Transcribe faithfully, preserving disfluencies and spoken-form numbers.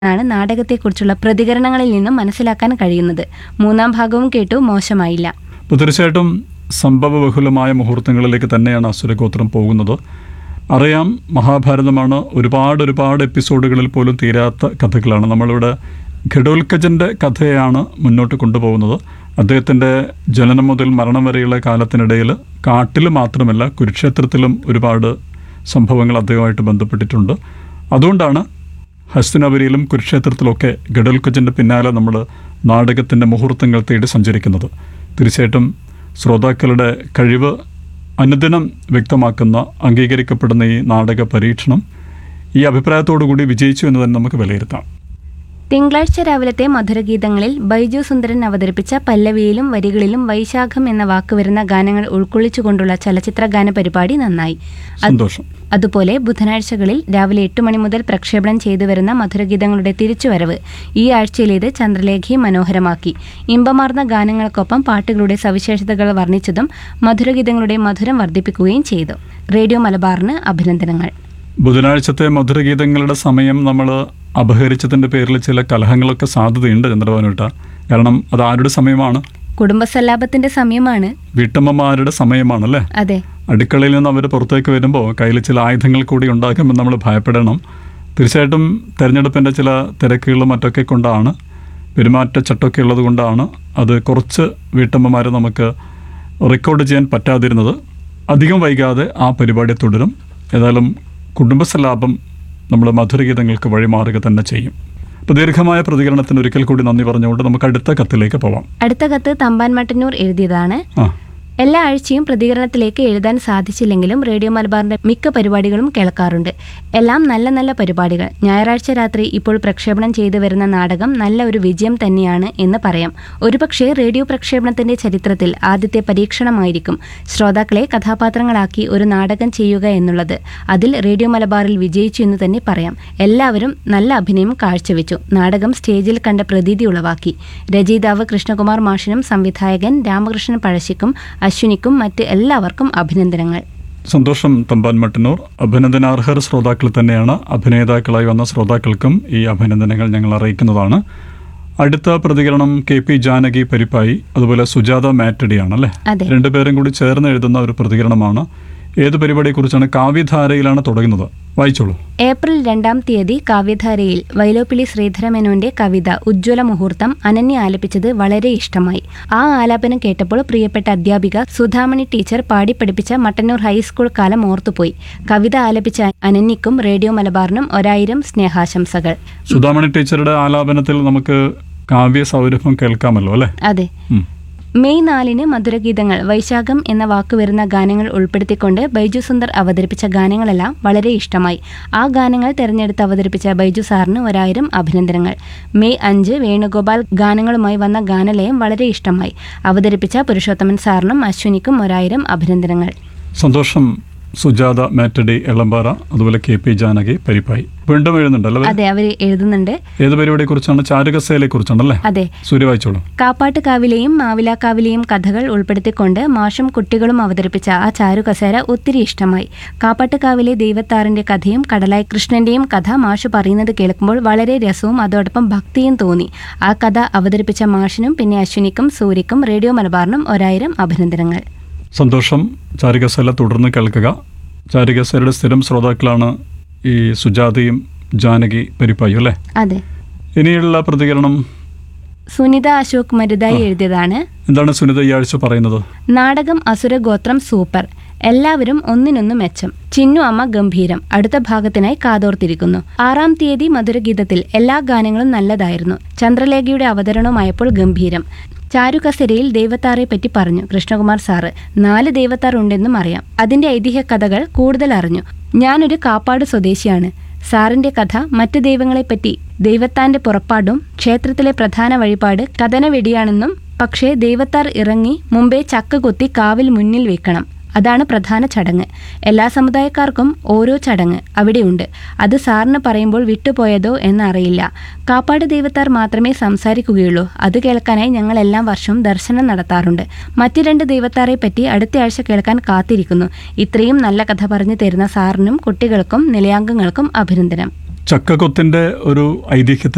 ആണ് നാടകത്തെക്കുറിച്ചുള്ള പ്രതികരണങ്ങളിൽ നിന്നും മനസ്സിലാക്കാൻ കഴിയുന്നത്. മൂന്നാം ഭാഗവും കേട്ടു, മോശമായില്ല. അപ്പോൾ തീർച്ചയായിട്ടും സംഭവബഹുലമായ മുഹൂർത്തങ്ങളിലേക്ക് തന്നെയാണ് അസുരഗോത്രം പോകുന്നത്. അറിയാം, മഹാഭാരതമാണ്, ഒരുപാട് ഒരുപാട് എപ്പിസോഡുകളിൽ പോലും തീരാത്ത കഥകളാണ്. നമ്മളിവിടെ ഘടോൽക്കജൻ്റെ കഥയാണ് മുന്നോട്ട് കൊണ്ടുപോകുന്നത്. അദ്ദേഹത്തിൻ്റെ ജനനം മുതൽ മരണം വരെയുള്ള കാലത്തിനിടയിൽ കാട്ടിൽ മാത്രമല്ല കുരുക്ഷേത്രത്തിലും ഒരുപാട് സംഭവങ്ങൾ അദ്ദേഹമായിട്ട് ബന്ധപ്പെട്ടിട്ടുണ്ട്. അതുകൊണ്ടാണ് ഹസ്തിനാപുരിയിലും കുരുക്ഷേത്രത്തിലൊക്കെ ഘടോൽക്കജൻ്റെ പിന്നാലെ നമ്മൾ നാടകത്തിൻ്റെ മുഹൂർത്തങ്ങൾ തേടി സഞ്ചരിക്കുന്നത്. തീർച്ചയായിട്ടും ശ്രോതാക്കളുടെ കഴിവ് അനുദിനം വ്യക്തമാക്കുന്ന, അംഗീകരിക്കപ്പെടുന്ന ഈ നാടക പരീക്ഷണം ഈ അഭിപ്രായത്തോടു കൂടി വിജയിച്ചു എന്ന് തന്നെ നമുക്ക് വിലയിരുത്താം. തിങ്കളാഴ്ച രാവിലത്തെ മധുരഗീതങ്ങളിൽ ബൈജു സുന്ദരൻ അവതരിപ്പിച്ച പല്ലവിയിലും വരികളിലും വൈശാഖം എന്ന വാക്ക് വരുന്ന ഗാനങ്ങൾ ഉൾക്കൊള്ളിച്ചുകൊണ്ടുള്ള ചലച്ചിത്ര ഗാന പരിപാടി നന്നായി. സന്തോഷം. അതുപോലെ ബുധനാഴ്ചകളിൽ രാവിലെ എട്ട് മണി മുതൽ പ്രക്ഷേപണം ചെയ്തു വരുന്ന മധുരഗീതങ്ങളുടെ തിരിച്ചുവരവ് ഈ ആഴ്ചയിലേത് ചന്ദ്രലേഖയെ മനോഹരമാക്കി. ഇമ്പമാർന്ന ഗാനങ്ങൾക്കൊപ്പം പാട്ടുകളുടെ സവിശേഷതകൾ വർണ്ണിച്ചതും മധുരഗീതങ്ങളുടെ മധുരം വർദ്ധിപ്പിക്കുകയും ചെയ്തു. റേഡിയോ മലബാറിന് അഭിനന്ദനങ്ങൾ. ബുധനാഴ്ചത്തെ മധുരഗീതങ്ങളുടെ സമയം നമ്മൾ അപഹരിച്ചതിൻ്റെ പേരിൽ ചില കലഹങ്ങളൊക്കെ സാധ്യതയുണ്ട് ചന്ദ്രഭാനുട്ട. കാരണം അത് ആരുടെ സമയമാണ്? കുടുംബസല്ലാപത്തിന്റെ സമയമാണ്, വീട്ടമ്മമാരുടെ സമയമാണല്ലേ. അതെ. അടുക്കളയിൽ നിന്ന് അവർ പുറത്തേക്ക് വരുമ്പോൾ കയ്യിൽ ചില ആയുധങ്ങൾ കൂടി ഉണ്ടാക്കുമ്പോൾ നമ്മൾ ഭയപ്പെടണം. തീർച്ചയായിട്ടും തിരഞ്ഞെടുപ്പിൻ്റെ ചില തിരക്കുകളും മറ്റൊക്കെ കൊണ്ടാണ്, പെരുമാറ്റച്ചട്ടമൊക്കെ ഉള്ളത് കൊണ്ടാണ് അത് കുറച്ച് വീട്ടമ്മമാർ നമുക്ക് റെക്കോർഡ് ചെയ്യാൻ പറ്റാതിരുന്നത്. അധികം വൈകാതെ ആ പരിപാടി തുടരും. ഏതായാലും കുടുംബസല്ലാപം നമ്മൾ മധുരഗീതങ്ങൾക്ക് വഴിമാറുക തന്നെ ചെയ്യും. അപ്പോൾ ദീർഘമായ പ്രതികരണത്തിന് ഒരിക്കൽ കൂടി നന്ദി പറഞ്ഞുകൊണ്ട് നമുക്ക് അടുത്ത കത്തിലേക്ക് പോവാം. അടുത്ത കത്ത് തമ്പാൻ മട്ടന്നൂർ എഴുതിയതാണ്. ആ എല്ലാ ആഴ്ചയും പ്രതികരണത്തിലേക്ക് എഴുതാൻ സാധിച്ചില്ലെങ്കിലും റേഡിയോ മലബാറിന്റെ മിക്ക പരിപാടികളും കേൾക്കാറുണ്ട്. എല്ലാം നല്ല നല്ല പരിപാടികൾ. ഞായറാഴ്ച രാത്രി ഇപ്പോൾ പ്രക്ഷേപണം ചെയ്തു വരുന്ന നാടകം നല്ല ഒരു വിജയം തന്നെയാണ് എന്ന് പറയാം. ഒരുപക്ഷെ റേഡിയോ പ്രക്ഷേപണത്തിന്റെ ചരിത്രത്തിൽ ആദ്യത്തെ പരീക്ഷണമായിരിക്കും ശ്രോതാക്കളെ കഥാപാത്രങ്ങളാക്കി ഒരു നാടകം ചെയ്യുക എന്നുള്ളത്. അതിൽ റേഡിയോ മലബാറിൽ വിജയിച്ചു എന്ന് തന്നെ പറയാം. എല്ലാവരും നല്ല അഭിനയം കാഴ്ചവെച്ചു. നാടകം സ്റ്റേജിൽ കണ്ട പ്രതീതി ഉളവാക്കി. രചയിതാവ് കൃഷ്ണകുമാർ മാഷിനും സംവിധായകൻ രാമകൃഷ്ണൻ പഴശ്ശിക്കും അശ്വിനിക്കും മറ്റ് എല്ലാവർക്കും അഭിനന്ദനങ്ങൾ. സന്തോഷം തമ്പാൻ മട്ടന്നൂർ. അഭിനന്ദനാർഹർ ശ്രോതാക്കൾ തന്നെയാണ്. അഭിനേതാക്കളായി വന്ന ശ്രോതാക്കൾക്കും ഈ അഭിനന്ദനങ്ങൾ ഞങ്ങൾ അറിയിക്കുന്നതാണ്. അടുത്ത പ്രതികരണം കെ പി ജാനകി പരിപ്പായി, അതുപോലെ സുജാത മാറ്റഡിയാണല്ലേ. രണ്ടുപേരും കൂടി ചേർന്ന് എഴുതുന്ന ഒരു പ്രതികരണമാണ്. ഏത് പരിപാടിയെക്കുറിച്ചാണ്? കാവ്യധാരയിലാണ് തുടങ്ങുന്നത്. വായിച്ചോളൂ. ഏപ്രിൽ രണ്ടാം തീയതി കാവ്യധാരയിൽ വൈലോപ്പിള്ളി ശ്രീധരമേനോന്റെ കവിത ഉജ്ജ്വല മുഹൂർത്തം അനന്യ ആലപിച്ചത് വളരെ ഇഷ്ടമായി. ആ ആലാപനം കേട്ടപ്പോൾ പ്രിയപ്പെട്ട അധ്യാപിക സുധാമണി ടീച്ചർ പാടി പഠിപ്പിച്ച മട്ടന്നൂർ ഹൈസ്കൂൾ കാലം ഓർത്തുപോയി. കവിത ആലപിച്ച അനന്യക്കും റേഡിയോ മലബാറിനും ഒരായിരം സ്നേഹാശംസകൾ. സുധാമണി ടീച്ചറുടെ ആലാപനത്തിൽ നമുക്ക് കാവ്യ സൗരഭം കേൾക്കാമല്ലോ അല്ലേ. അതെ. മെയ് നാലിന് മധുരഗീതങ്ങൾ വൈശാഖം എന്ന വാക്ക് വരുന്ന ഗാനങ്ങൾ ഉൾപ്പെടുത്തിക്കൊണ്ട് ബൈജു സുന്ദർ അവതരിപ്പിച്ച ഗാനങ്ങളെല്ലാം വളരെ ഇഷ്ടമായി. ആ ഗാനങ്ങൾ തെരഞ്ഞെടുത്ത് അവതരിപ്പിച്ച ബൈജു സാറിന് ഒരായിരം അഭിനന്ദനങ്ങൾ. മെയ് അഞ്ച് വേണുഗോപാൽ ഗാനങ്ങളുമായി വന്ന ഗാനലയം വളരെ ഇഷ്ടമായി. അവതരിപ്പിച്ച പുരുഷോത്തമൻ സാറിനും അശ്വിനിക്കും ഒരായിരം അഭിനന്ദനങ്ങൾ. സന്തോഷം സുജാത മാറ്റഡി എളമ്പാറ, അതുപോലെ കെ പി ജാനകി പരിപ്പായി. വീണ്ടും എഴുതുന്നുണ്ടല്ലോ. അതെ, അവർ എഴുതുന്നുണ്ട്. ഏത് പരിപാടിയെ കുറിച്ചാണ്? ചാരുകസേലയെ കുറിച്ചാണല്ലേ. അതെ. സൂര്യ വായിച്ചോളൂ. കാപ്പാട്ടുകാവിലെയും മാവിലാക്കാവിലെയും കഥകൾ ഉൾപ്പെടുത്തിക്കൊണ്ട് മാഷും കുട്ടികളും അവതരിപ്പിച്ച ആ ചാരുകസേര ഒത്തിരി ഇഷ്ടമായി. കാപ്പാട്ടുകാവിലെ ദൈവത്താറിന്റെ കഥയും കടലായി കൃഷ്ണന്റെയും കഥ മാഷ് പറയുന്നത് കേൾക്കുമ്പോൾ വളരെ രസവും അതോടൊപ്പം ഭക്തിയും തോന്നി. ആ കഥ അവതരിപ്പിച്ച മാഷിനും പിന്നെ അശ്വിനിക്കും സൂര്യക്കും റേഡിയോ മലബാറിനും ഒരായിരം അഭിനന്ദനങ്ങൾ. സന്തോഷം. ചാരുകസേല തുടർന്ന് കേൾക്കുക. ചാരുകസേലയുടെ സ്ഥിരം ശ്രോതാക്കളാണ് ഈ സുജാതയും ജാനകി പരിപ്പായും അല്ലേ. അതെ. ഇനിയുള്ള പ്രതികരണം സുനിത അശോക് മരുതായി എഴുതിയതാണ്. എന്താണ് സുനിത ഈ ആഴ്ച പറയുന്നത്? നാടകം അസുരഗോത്രം സൂപ്പർ. എല്ലാവരും ഒന്നിനൊന്നു മെച്ചം. ചിന്നു അമ്മ ഗംഭീരം. അടുത്ത ഭാഗത്തിനായി കാതോർത്തിരിക്കുന്നു. ആറാം തീയതി മധുരഗീതത്തിൽ എല്ലാ ഗാനങ്ങളും നല്ലതായിരുന്നു. ചന്ദ്രലേഖയുടെ അവതരണവുമായപ്പോൾ ഗംഭീരം. ചാരുകസരയിൽ ദൈവത്താറെ പറ്റി പറഞ്ഞു കൃഷ്ണകുമാർ സാറ്. നാല് ദൈവത്താർ ഉണ്ടെന്നും അറിയാം. അതിന്റെ ഐതിഹ്യ കഥകൾ കൂടുതൽ അറിഞ്ഞു. ഞാനൊരു കാപ്പാട് സ്വദേശിയാണ്. സാറിന്റെ കഥ മറ്റു ദൈവങ്ങളെപ്പറ്റി, ദൈവത്താന്റെ പുറപ്പാടും ക്ഷേത്രത്തിലെ പ്രധാന വഴിപാട് കഥനവെടിയാണെന്നും, പക്ഷേ ദൈവത്താർ ഇറങ്ങി മുമ്പേ ചക്ക കൊത്തി കാവിൽ മുന്നിൽ വെക്കണം. അതാണ് പ്രധാന ചടങ്ങ്. എല്ലാ സമുദായക്കാർക്കും ഓരോ ചടങ്ങ് അവിടെയുണ്ട്. അത് സാറിന് പറയുമ്പോൾ വിട്ടുപോയതോ എന്നറിയില്ല. കാപ്പാട് ദൈവത്താർ മാത്രമേ സംസാരിക്കുകയുള്ളൂ. അത് കേൾക്കാനായി ഞങ്ങൾ എല്ലാ വർഷവും ദർശനം നടത്താറുണ്ട്. മറ്റു രണ്ട് ദൈവത്താറെ പറ്റി അടുത്ത ആഴ്ച കേൾക്കാൻ കാത്തിരിക്കുന്നു. ഇത്രയും നല്ല കഥ പറഞ്ഞു തരുന്ന സാറിനും കുട്ടികൾക്കും നിലയാംഗങ്ങൾക്കും അഭിനന്ദനം. ചക്കക്കൊത്തിന്റെ ഒരു ഐതിഹ്യത്തെ